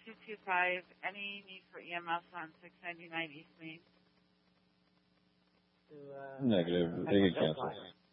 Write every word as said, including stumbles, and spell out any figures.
two two five. Any need for E M S on six ninety-nine East Main? Negative. They can cancel.